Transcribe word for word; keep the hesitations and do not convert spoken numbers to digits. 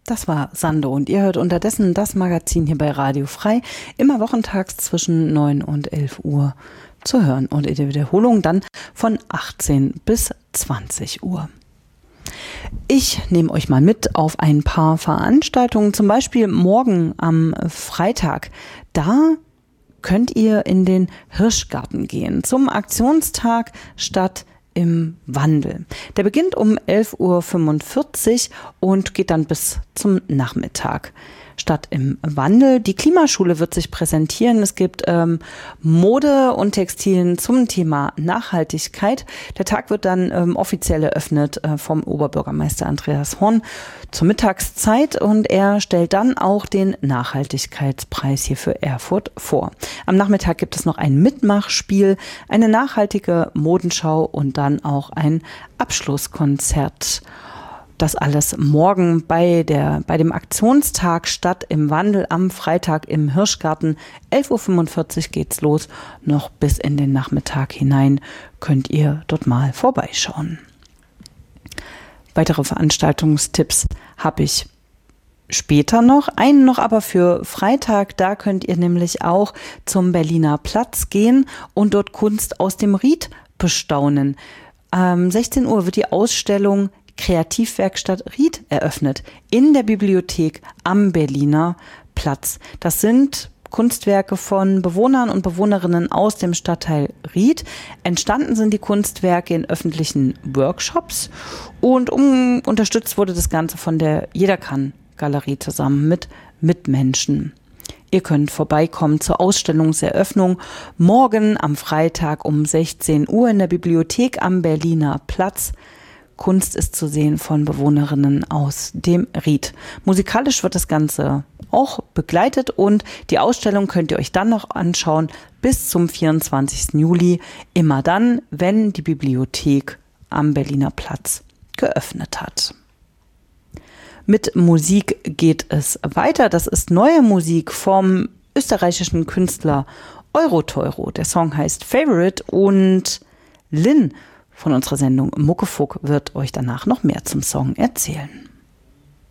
Das war Sando und ihr hört unterdessen das Magazin hier bei Radio Frei, immer wochentags zwischen neun und elf Uhr zu hören und in der Wiederholung dann von achtzehn bis zwanzig Uhr. Ich nehme euch mal mit auf ein paar Veranstaltungen, zum Beispiel morgen am Freitag. Da könnt ihr in den Hirschgarten gehen zum Aktionstag Stadt im Wandel. Der beginnt um elf Uhr fünfundvierzig und geht dann bis zum Nachmittag. Stadt im Wandel. Die Klimaschule wird sich präsentieren. Es gibt ähm, Mode und Textilien zum Thema Nachhaltigkeit. Der Tag wird dann ähm, offiziell eröffnet äh, vom Oberbürgermeister Andreas Horn zur Mittagszeit und er stellt dann auch den Nachhaltigkeitspreis hier für Erfurt vor. Am Nachmittag gibt es noch ein Mitmachspiel, eine nachhaltige Modenschau und dann auch ein Abschlusskonzert. Das alles morgen bei der, bei dem Aktionstag Stadt im Wandel am Freitag im Hirschgarten. elf Uhr fünfundvierzig geht's los. Noch bis in den Nachmittag hinein könnt ihr dort mal vorbeischauen. Weitere Veranstaltungstipps habe ich später noch. Einen noch aber für Freitag. Da könnt ihr nämlich auch zum Berliner Platz gehen und dort Kunst aus dem Ried bestaunen. Ähm, sechzehn Uhr wird die Ausstellung Kreativwerkstatt Ried eröffnet in der Bibliothek am Berliner Platz. Das sind Kunstwerke von Bewohnern und Bewohnerinnen aus dem Stadtteil Ried. Entstanden sind die Kunstwerke in öffentlichen Workshops und um, unterstützt wurde das Ganze von der Jeder kann Galerie zusammen mit Mitmenschen. Ihr könnt vorbeikommen zur Ausstellungseröffnung morgen am Freitag um sechzehn Uhr in der Bibliothek am Berliner Platz. Kunst ist zu sehen von Bewohnerinnen aus dem Ried. Musikalisch wird das Ganze auch begleitet und die Ausstellung könnt ihr euch dann noch anschauen bis zum vierundzwanzigsten Juli. Immer dann, wenn die Bibliothek am Berliner Platz geöffnet hat. Mit Musik geht es weiter. Das ist neue Musik vom österreichischen Künstler Euroteuro. Der Song heißt Favorite und Lynn von unserer Sendung Muckefuck wird euch danach noch mehr zum Song erzählen.